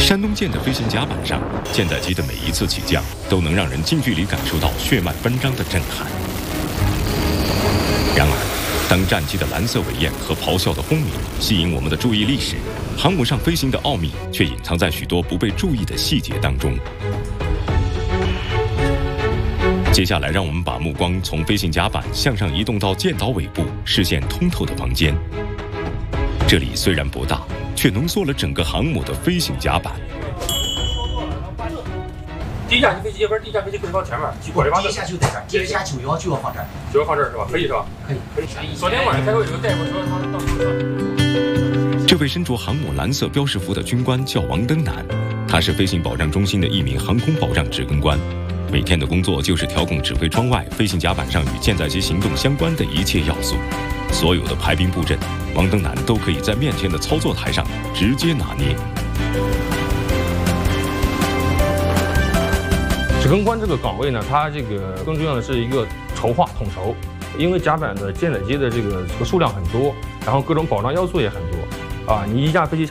山东舰的飞行甲板上，舰载机的每一次起降都能让人近距离感受到血脉奔张的震撼。然而，当战机的蓝色尾焰和咆哮的轰鸣吸引我们的注意力时，航母上飞行的奥秘却隐藏在许多不被注意的细节当中。接下来，让我们把目光从飞行甲板向上移动到舰岛尾部视线通透的房间。这里虽然不大，却浓缩了整个航母的飞行甲板。 第一架飞机这边，第一架飞机可以放前面，第一架就在这儿，第二架91就要放这儿， 就要放这儿是吧？可以是吧？ 可以。 昨天晚上开会有个代表说他到时候。 这位身着航母蓝色标识服的军官叫王登南，他是飞行保障中心的一名航空保障值更官。每天的工作就是调控指挥窗外飞行甲板上与舰载机行动相关的一切要素，所有的排兵布阵，王登南都可以在面前的操作台上直接拿捏。 指挥官这个岗位呢，它这个更重要的是一个筹划统筹，因为甲板的舰载机的这个数量很多，然后各种保障要素也很多啊，你一架飞机